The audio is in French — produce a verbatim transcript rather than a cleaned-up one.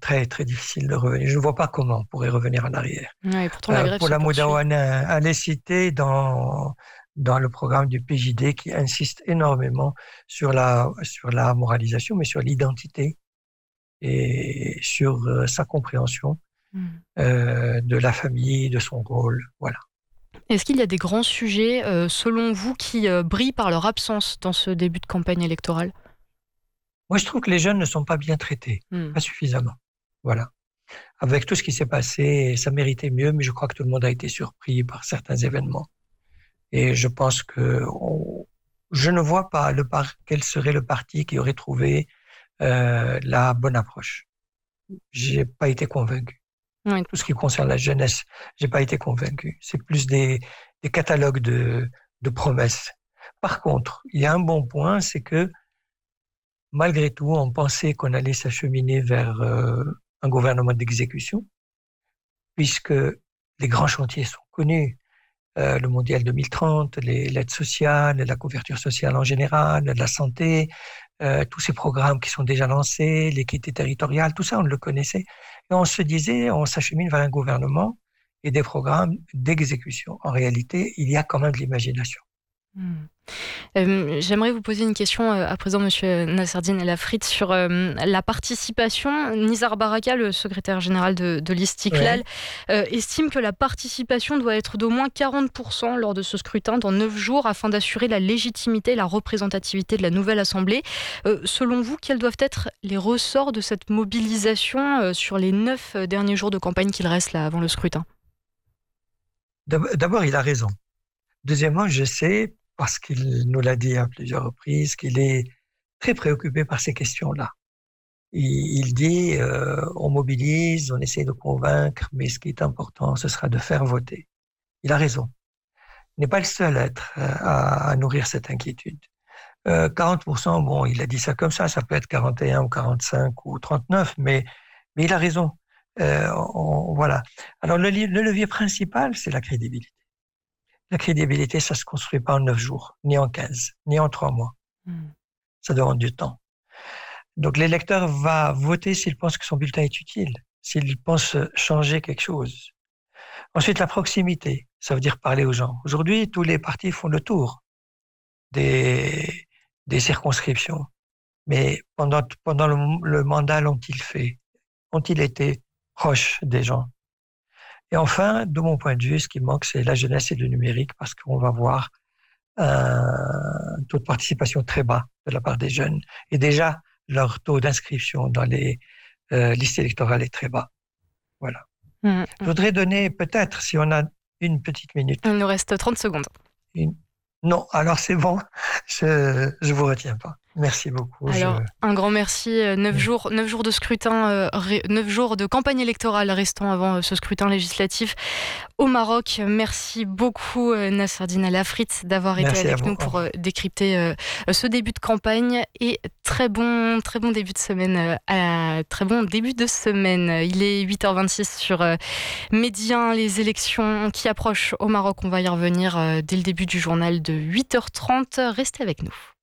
très très difficile de revenir. Je ne vois pas comment on pourrait revenir en arrière. Ouais, et pourtant la Euh, grève pour se la poursuit. Moudawana, elle est citée dans, dans le programme du P J D qui insiste énormément sur la, sur la moralisation, mais sur l'identité et sur euh, sa compréhension Hmm. euh, de la famille, de son rôle. Voilà. Est-ce qu'il y a des grands sujets, euh, selon vous, qui euh, brillent par leur absence dans ce début de campagne électorale? Moi, je trouve que les jeunes ne sont pas bien traités, Hmm. pas suffisamment. Voilà. Avec tout ce qui s'est passé, ça méritait mieux, mais je crois que tout le monde a été surpris par certains événements. Et je pense que on- je ne vois pas le par, quel serait le parti qui aurait trouvé euh, la bonne approche. J'ai pas été convaincu. Ouais. Tout ce qui concerne la jeunesse, j'ai pas été convaincu. C'est plus des, des catalogues de, de promesses. Par contre, il y a un bon point, c'est que malgré tout, on pensait qu'on allait s'acheminer vers euh, un gouvernement d'exécution, puisque les grands chantiers sont connus. Euh, le Mondial deux mille trente, les, l'aide sociale, la couverture sociale en général, la santé, euh, tous ces programmes qui sont déjà lancés, l'équité territoriale, tout ça, on le connaissait. Et on se disait, on s'achemine vers un gouvernement et des programmes d'exécution. En réalité, il y a quand même de l'imagination. Hmm. Euh, j'aimerais vous poser une question euh, à présent, Monsieur Nasserdine El Afriti, sur euh, la participation. Nizar Baraka, le secrétaire général de, de l'Istiklal, Ouais. euh, estime que la participation doit être d'au moins quarante pour cent lors de ce scrutin dans neuf jours afin d'assurer la légitimité et la représentativité de la nouvelle Assemblée. Euh, selon vous, quels doivent être les ressorts de cette mobilisation euh, sur les neuf euh, derniers jours de campagne qu'il reste là avant le scrutin? D'ab- D'abord, il a raison. Deuxièmement, je sais, parce qu'il nous l'a dit à plusieurs reprises, qu'il est très préoccupé par ces questions-là. Il, il dit, euh, on mobilise, on essaie de convaincre, mais ce qui est important, ce sera de faire voter. Il a raison. Il n'est pas le seul à, être, à, à nourrir cette inquiétude. Euh, quarante pour cent, bon, il a dit ça comme ça, ça peut être quarante et un ou quarante-cinq ou trente-neuf, mais, mais il a raison. Euh, on, voilà. Alors, le, le levier principal, c'est la crédibilité. La crédibilité, ça se construit pas en neuf jours, ni en quinze, ni en trois mois. Hmm. Ça demande du temps. Donc, l'électeur va voter s'il pense que son bulletin est utile, s'il pense changer quelque chose. Ensuite, la proximité, ça veut dire parler aux gens. Aujourd'hui, tous les partis font le tour des, des circonscriptions. Mais pendant, pendant le, le mandat, l'ont-ils fait? Ont-ils été proches des gens? Et enfin, de mon point de vue, ce qui manque, c'est la jeunesse et le numérique, parce qu'on va voir un taux de participation très bas de la part des jeunes. Et déjà, leur taux d'inscription dans les euh, listes électorales est très bas. Voilà. Hmm. Je voudrais donner peut-être, si on a une petite minute, Il nous reste trente secondes. une... Non, alors c'est bon, je je vous retiens pas. Merci beaucoup. Je... Alors, un grand merci. Euh, Neuf jours, neuf jours de scrutin, euh, ré- neuf jours de campagne électorale restant avant euh, ce scrutin législatif au Maroc. Merci beaucoup, euh, Nasserdine El Afriti, d'avoir été Merci à avec vous. nous pour euh, décrypter euh, ce début de campagne et très bon, très bon début de semaine. euh, à- très bon début de semaine. Il est huit heures vingt-six sur euh, Médien, les élections qui approchent au Maroc. On va y revenir euh, dès le début du journal de huit heures trente. Restez avec nous.